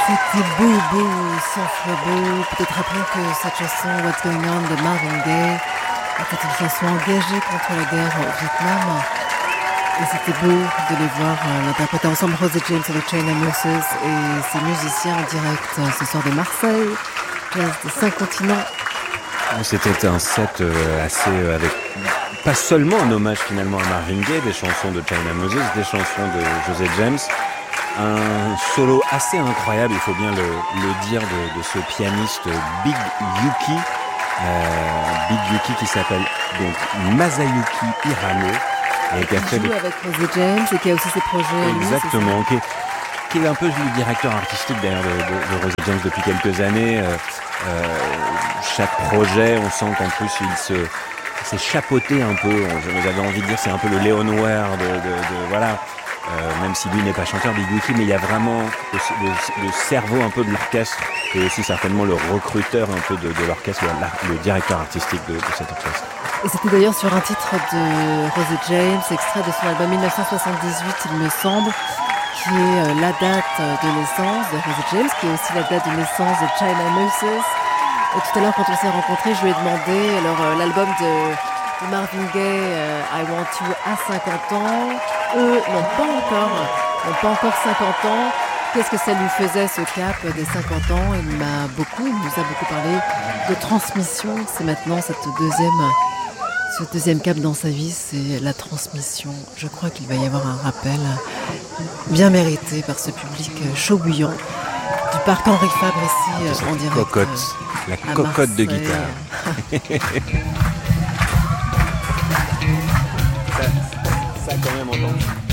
C'était beau, beau, sans beau. Peut-être rappelons que cette chanson What's Going On de Marvin Gaye était une chanson engagée contre la guerre au Vietnam. Et c'était beau de les voir l'interpréter ensemble, Rosie James avec China Moses et ses musiciens en direct ce soir de Marseille, jazz des 5 continents. C'était un set assez avec pas seulement un hommage finalement à Marvin Gaye, des chansons de China Moses, des chansons de José James, un solo assez incroyable, il faut bien le dire, de ce pianiste Big Yuki, qui s'appelle donc Masayuki Hirano. Et qui joue avec Rosie James et qui a aussi ses projets. Exactement, qui est un peu le directeur artistique d'ailleurs de Rosie James depuis quelques années. Chaque projet, on sent qu'en plus il s'est chapeauté un peu. J'avais envie de dire, c'est un peu le Leon Ware voilà. Même si lui n'est pas chanteur, Big Yuki, mais il y a vraiment le cerveau un peu de l'orchestre et aussi certainement le recruteur un peu de l'orchestre, le directeur artistique de cet orchestre. Et c'était d'ailleurs sur un titre de Rosie James, extrait de son album 1978, il me semble, qui est la date de naissance de Rosie James, qui est aussi la date de naissance de China Moses. Et tout à l'heure, quand on s'est rencontrés, je lui ai demandé, alors l'album de Marvin Gaye, I Want You, à 50 ans. Eux n'ont pas encore 50 ans. Qu'est-ce que ça lui faisait, ce cap des 50 ans? Il nous a beaucoup parlé de transmission. C'est maintenant ce deuxième cap dans sa vie, c'est la transmission. Je crois qu'il va y avoir un rappel bien mérité par ce public chaud bouillant du parc Henri Fabre ici en direct. La cocotte de guitare. ça quand même entendu.